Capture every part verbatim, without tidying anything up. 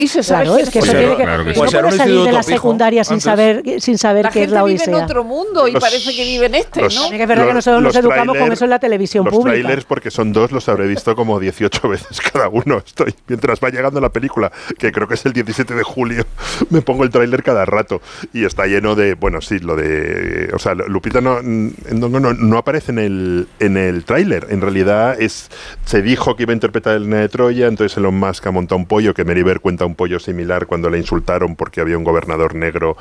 y se sabe claro, que es que eso eso tiene que, claro que no sí. puede salir de la pijo, secundaria sin antes. saber sin saber la qué es gente la vive Odisea. en otro mundo y Los- parece que vive en este, los- ¿no? Tiene que ver que Los- nosotros nos los educamos con tráiler- eso en la televisión los pública. trailers, porque son dos, los habré visto como dieciocho veces cada uno. Estoy mientras va llegando la película, que creo que es el diecisiete de julio, me pongo el tráiler cada rato y está lleno de, bueno, sí, lo de, o sea, Lupita no no, no, no aparece en el en el tráiler. En realidad es se dijo que iba a interpretar el Elena de Troya, entonces Elon Musk ha montado un pollo, que Mary Bear cuenta un pollo similar cuando le insultaron porque había un gobernador negro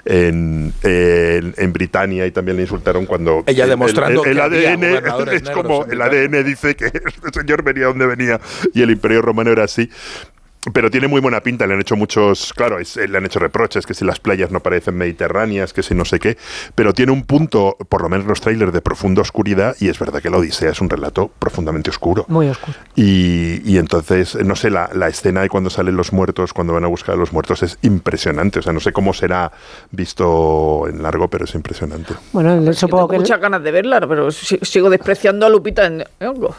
en, en, en Britania, y también le insultaron cuando ella demostrando el, el, el que A D N había es como en el A D N dice que este señor venía donde venía y el Imperio Romano era así. Pero tiene muy buena pinta, le han hecho muchos, claro, es, le han hecho reproches, que si las playas no parecen mediterráneas, que si no sé qué, pero tiene un punto, por lo menos los trailers, de profunda oscuridad, y es verdad que la Odisea es un relato profundamente oscuro. Muy oscuro. Y, y entonces, no sé, la, la escena de cuando salen los muertos, cuando van a buscar a los muertos, es impresionante. O sea, no sé cómo será visto en largo, pero es impresionante. Bueno, Pues supongo tengo que... muchas ganas de verla, pero si- sigo despreciando a Lupita en Nyong'o.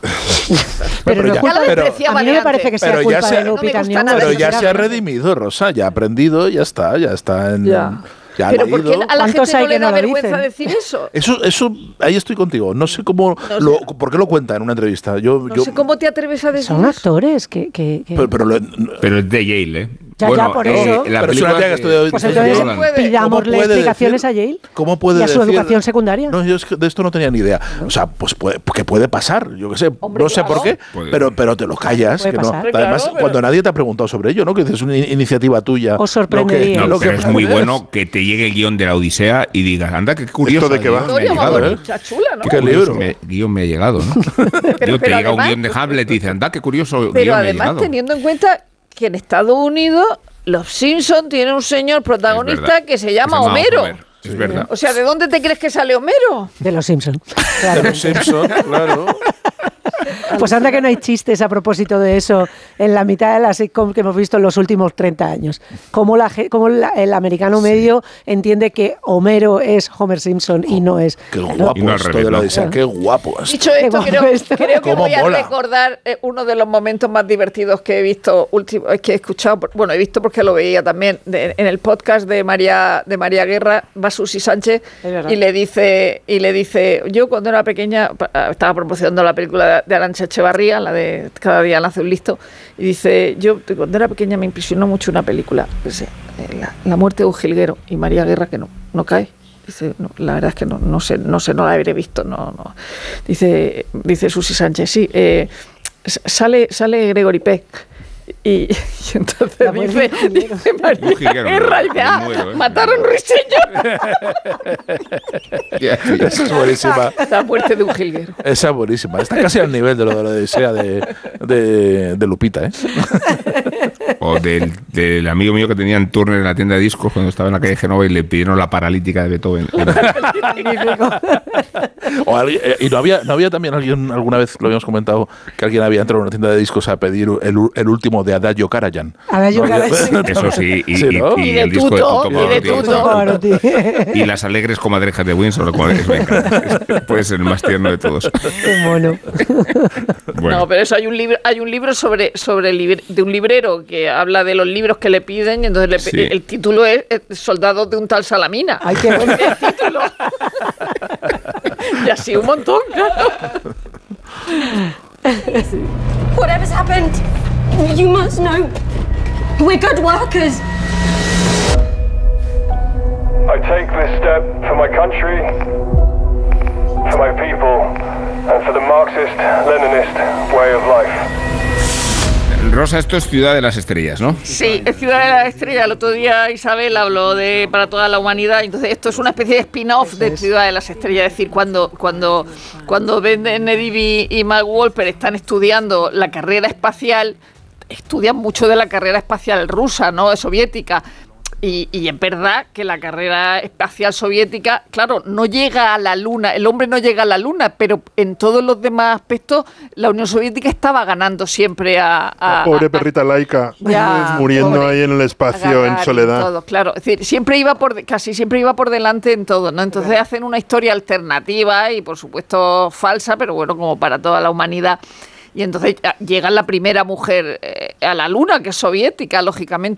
Pero, Pero no ya- es culpa- pero- a mí no me parece que sea pero ya culpa se- de no me Lupita gusta Nyong'o, nada, Pero ya se ha sinceramente. redimido, Rosa, ya ha aprendido, ya está, ya está en... Ya. ya ha Pero ¿por qué leído. a la ¿Cuántos gente hay no que le no da lo vergüenza dicen? decir eso? Eso, eso, ahí estoy contigo. No sé cómo, No sé. lo, por qué lo cuenta en una entrevista. Yo, No yo, sé cómo te atreves a decir Son eso. actores que... que, que- pero, pero lo- Pero es de Yale, ¿eh? Ya, ya, por eso. la Pero es una película tía que estudió- Pues ¿cómo entonces puede- pidámosle ¿cómo puede explicaciones decir- a Yale ¿Cómo puede y a su decir- educación secundaria. No, yo es que de esto no tenía ni idea. O sea, pues puede, que puede pasar, yo qué sé, Hombre, no sé claro. por qué, Puede. pero, pero te lo callas. Puede Que no. pasar. Hombre, Además, claro, pero- cuando nadie te ha preguntado sobre ello, ¿no? Que dices, es una in- iniciativa tuya. Os sorprendería. No, Lo que pero es muy puedes. bueno que te llegue el guión de la Odisea y digas, anda, qué curioso. ¿Esto de qué va? guión me ha Historia, llegado, vamos, ¿eh? mucha chula, ¿no? ¿Qué Curioso libro? me- guión me ha llegado, ¿no? Yo te pero llega un además- guión de Hamlet y dice, anda, qué curioso Pero guión me ha además, llegado. teniendo en cuenta que en Estados Unidos los Simpsons tienen un señor protagonista Es verdad. que se llama Que se llama Homero. Homer. Es verdad. O sea, ¿de dónde te crees que sale Homero? De los Simpsons. De los Simpsons, claro. Pues anda que no hay chistes a propósito de eso en la mitad de la sitcom que hemos visto en los últimos treinta años. Cómo, la, ge- cómo la- el americano medio entiende que Homero es Homer Simpson y no es... Qué Claro. guapo Y no al esto revés, de la ¿no? Odisea, qué guapo esto. Dicho Qué esto, guapo creo, esto. creo que Cómo voy a mola. recordar eh, uno de los momentos más divertidos que he visto, último, que he escuchado, por- bueno, he visto porque lo veía también, de- en el podcast de María de María Guerra, va Susi Sánchez Es verdad. y le dice, y le dice, yo cuando era pequeña pa- estaba promocionando la película de Arantxa Echevarría, la de Cada día nace un listo, y dice, yo cuando era pequeña me impresionó mucho una película, pues, eh, la, la muerte de un jilguero, y María Guerra que no, no cae. Dice, no, la verdad es que no, no sé, no sé, no la habré visto, no, no. Dice, dice Susi Sánchez, sí, eh, s- sale, sale Gregory Peck. Y, y entonces La muerte dice, de un jilguero. dice María Un jilguero, Guerra, me- y dice, me ah, muero, ¿eh? mataron ruiseñor. Esa es buenísima. La muerte de un jilguero. Esa es buenísima. Está casi al nivel de lo de la Odisea de, de, de Lupita, ¿eh? O del, del amigo mío que tenía en Turner en la tienda de discos cuando estaba en la calle Genova y le pidieron la paralítica de Beethoven. O alguien- eh, y no había, no había también alguien, alguna vez lo habíamos comentado, que alguien había entrado a una tienda de discos a pedir el, u- el último de Adagio Karajan. Adagio No, Karajan. Eso sí, y, Sí, y- ¿no? y Y de el disco de Tuto, Tuto y de Pavarotti. Tuto. Pavarotti. Y las alegres comadrejas de Windsor, lo cual es, me encanta. Es- puede ser el más tierno de todos. Qué mono. Bueno, No, pero eso hay un libro, hay un libro sobre, sobre libre- de un librero que habla de los libros que le piden, y entonces le pe- Sí. el título es eh, Soldados de un tal Salamina. Ay, qué bueno. El título. Y así un montón, claro. Whatever's happened, you must know we're good workers. I take this step for my country, for my people, and for the Marxist-Leninist way of life. Rosa, esto es Ciudad de las Estrellas, ¿no? Sí, es Ciudad de la Estrella. El otro día Isabel habló de Para toda la humanidad. Entonces esto es una especie de spin-off de Ciudad de las Estrellas. Es decir, cuando cuando cuando Ben Nedivi y Mark Wolper están estudiando la carrera espacial, estudian mucho de la carrera espacial rusa, ¿no? Soviética. Y, y es verdad que la carrera espacial soviética, claro, no llega a la Luna, el hombre no llega a la Luna, pero en todos los demás aspectos la Unión Soviética estaba ganando siempre a... a- La pobre a- perrita laica, Ya, muriendo pobre. ahí en el espacio, en Gagarin, soledad. todo, claro, es decir, siempre iba por de- casi siempre iba por delante en todo, ¿no? Entonces hacen una historia alternativa y por supuesto falsa, pero bueno, como para toda la humanidad. Y entonces ya llega la primera mujer eh, a la Luna, que es soviética, lógicamente.